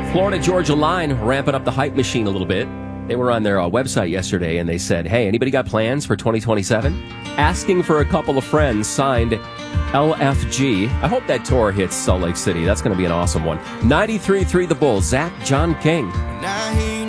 Florida Georgia Line ramping up the hype machine a little bit. They were on their website yesterday and they said, hey, anybody got plans for 2027? Asking for a couple of friends, signed LFG. I hope that tour hits Salt Lake City. That's going to be an awesome one. 93.3 The Bull, Zach John King.